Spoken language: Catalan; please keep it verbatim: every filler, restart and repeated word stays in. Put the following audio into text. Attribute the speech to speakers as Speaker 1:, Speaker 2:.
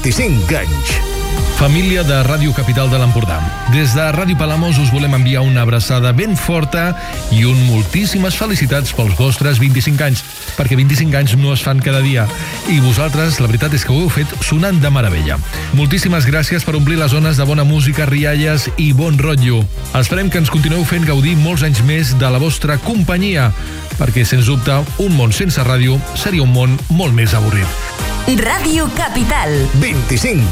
Speaker 1: vint-i-cinc anys.
Speaker 2: Família de Ràdio Capital de l'Empordà. Des de Ràdio Palamós us volem enviar una abraçada ben forta i un moltíssimes felicitats pels vostres vint-i-cinc anys, perquè vint-i-cinc anys no es fan cada dia. I vosaltres, la veritat és que ho heu fet sonant de meravella. Moltíssimes gràcies per omplir les zones de bona música, rialles i bon rotllo. Esperem que ens continueu fent gaudir molts anys més de la vostra companyia, perquè, sens dubte, un món sense ràdio seria un món molt més avorrit.
Speaker 3: Ràdio Capital.
Speaker 1: vint-i-cinc